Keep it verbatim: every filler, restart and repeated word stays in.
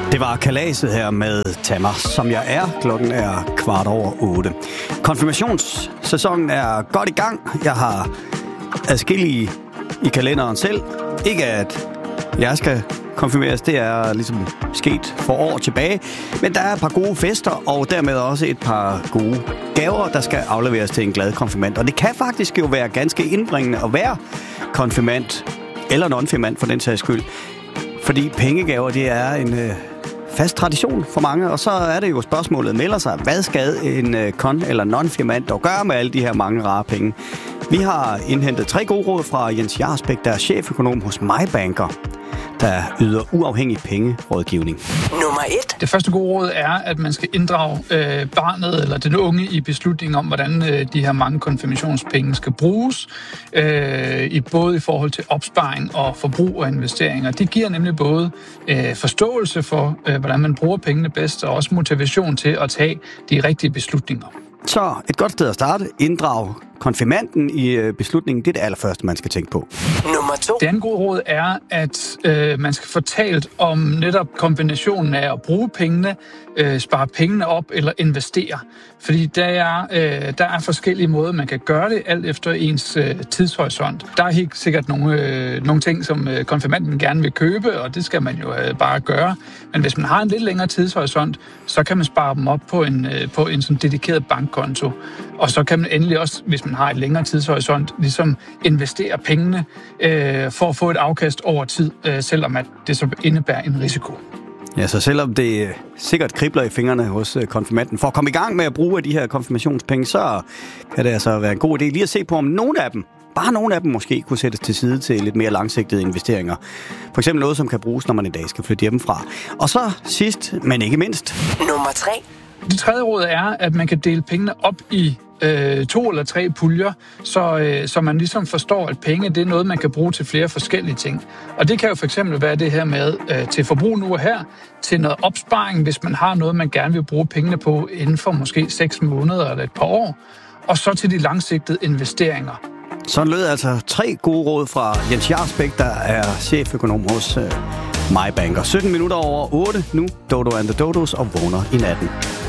Det var kalaset her med Tammer, som jeg er. Klokken er kvart over otte. Konfirmationssæsonen er godt i gang. Jeg har adskillige i kalenderen selv. Ikke at jeg skal konfirmeres, det er ligesom sket for år tilbage. Men der er et par gode fester, og dermed også et par gode gaver, der skal afleveres til en glad konfirmand. Og det kan faktisk jo være ganske indbringende at være konfirmand, eller non-firmand for den sags skyld. Fordi pengegaver, det er en øh, fast tradition for mange, og så er det jo spørgsmålet melder sig, hvad skal en øh, kon- eller non-firmand dog gøre med alle de her mange rare penge? Vi har indhentet tre gode råd fra Jens Jarsbæk, der er cheføkonom hos MyBanker, der yder uafhængig pengerådgivning. Nummer et. Det første gode råd er, at man skal inddrage øh, barnet eller den unge i beslutningen om, hvordan øh, de her mange konfirmationspenge skal bruges, øh, i både i forhold til opsparing og forbrug og investeringer. Det giver nemlig både øh, forståelse for, øh, hvordan man bruger pengene bedst, og også motivation til at tage de rigtige beslutninger. Så et godt sted at starte. Inddrag konfirmanden i øh, beslutningen. Det er det allerførste, man skal tænke på. Nummer to. Det andet gode råd er, at øh, man skal få talt om netop kombinationen af at bruge pengene, øh, spare pengene op eller investere. Fordi der er, øh, der er forskellige måder, man kan gøre det, alt efter ens øh, tidshorisont. Der er helt sikkert nogle, øh, nogle ting, som øh, konfirmanden gerne vil købe, og det skal man jo øh, bare gøre. Men hvis man har en lidt længere tidshorisont, så kan man spare dem op på en, øh, på en sådan dedikeret bankkonto. Og så kan man endelig også, hvis man har et længere tidshorisont, ligesom investere pengene øh, for at få et afkast over tid, øh, selvom at det så indebærer en risiko. Ja, så selvom det sikkert kribler i fingrene hos konfirmanden, for at komme i gang med at bruge de her konfirmationspenge, så kan det altså være en god idé lige at se på, om nogle af dem, bare nogle af dem måske, kunne sættes til side til lidt mere langsigtede investeringer. For eksempel noget, som kan bruges, når man en dag skal flytte hjemmefra. Og så sidst, men ikke mindst. Nummer tre. Det tredje råd er, at man kan dele pengene op i øh, to eller tre puljer, så, øh, så man ligesom forstår, at penge det er noget, man kan bruge til flere forskellige ting. Og det kan jo for eksempel være det her med øh, til forbrug nu og her, til noget opsparing, hvis man har noget, man gerne vil bruge pengene på inden for måske seks måneder eller et par år, og så til de langsigtede investeringer. Sådan lød altså tre gode råd fra Jens Jarsbæk, der er cheføkonom hos øh, MyBanker. sytten minutter over otte nu, Dodo and the Dodos, og vågner i natten.